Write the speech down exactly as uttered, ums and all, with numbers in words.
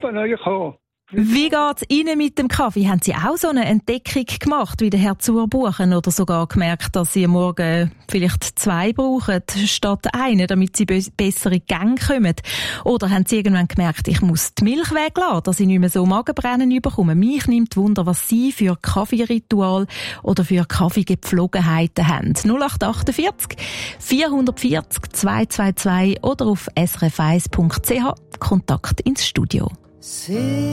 von euch haben. Wie geht's Ihnen mit dem Kaffee? Haben Sie auch so eine Entdeckung gemacht, wie der Herr Zurbuchen, oder sogar gemerkt, dass Sie am Morgen vielleicht zwei brauchen, statt einen, damit Sie be- bessere Gänge kommen? Oder haben Sie irgendwann gemerkt, ich muss die Milch weglassen, dass ich nicht mehr so Magenbrennen bekomme? Mich nimmt Wunder, was Sie für Kaffeeritual oder für Kaffeegepflogenheiten haben. null acht achtundvierzig, vierhundertvierzig, zweihundertzweiundzwanzig oder auf s r f eins punkt c h. Kontakt ins Studio.